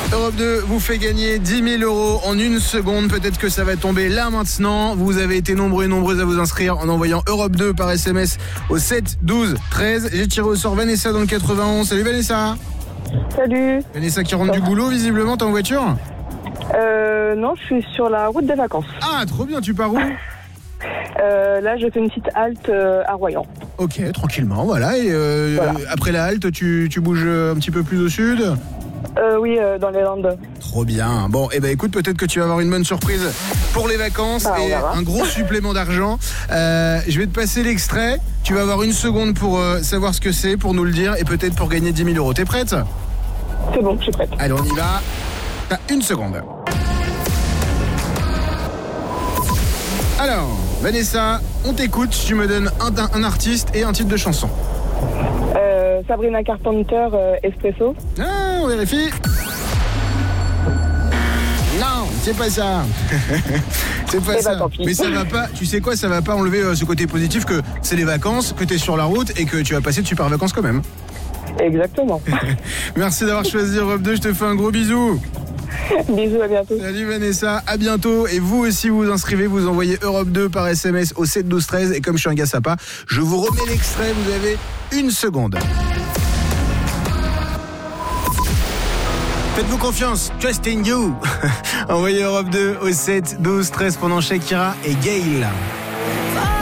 Europe 2 vous fait gagner 10 000 € en une seconde. Peut-être que ça va tomber là maintenant. Vous avez été nombreux et nombreuses à vous inscrire en envoyant Europe 2 par SMS au 7 12 13. J'ai tiré au sort Vanessa dans le 91. Salut Vanessa. Salut. Vanessa qui rentre du boulot visiblement. T'es en voiture? Non, je suis sur la route des vacances. Ah, trop bien. Tu pars où? Là, je fais une petite halte à Royan. Ok, tranquillement, voilà. Et Voilà. après la halte, tu bouges un petit peu plus au sud? Oui, dans les Landes. Trop bien. Bon, et ben écoute, peut-être que tu vas avoir une bonne surprise pour les vacances On et verra. un gros supplément d'argent. Je vais te passer l'extrait. Tu vas avoir une seconde pour savoir ce que c'est, pour nous le dire et peut-être pour gagner 10 000 €. T'es prête? C'est bon, je suis prête. Allez, on y va. T'as une seconde. Alors, Vanessa, on t'écoute. Tu me donnes un artiste et un titre de chanson. Sabrina Carpenter, Espresso. Ah, on vérifie. Non, c'est pas ça. C'est pas Eh ben, ça. tant pis. Mais ça va pas, tu sais quoi, ça va pas enlever ce côté positif que c'est les vacances, que t'es sur la route et que tu vas passer de super vacances quand même. Exactement. Merci d'avoir choisi Europe 2, je te fais un gros bisou. Bisous, à bientôt. Salut Vanessa, à bientôt. Et vous aussi vous inscrivez, vous envoyez Europe 2 par SMS au 7 12 13. Et comme je suis un gars sympa, je vous remets l'extrait, vous avez une seconde. Faites-vous confiance, trust in you. Envoyez Europe 2 au 7 12 13 pendant Shakira et Gail.